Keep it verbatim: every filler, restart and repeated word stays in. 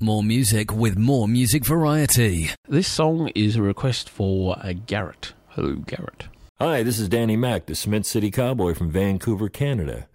More music with more music variety. This song is a request for uh, Garrett. Hello, Garrett. Hi, this is Danny Mac, the Cement City Cowboy from Vancouver, Canada.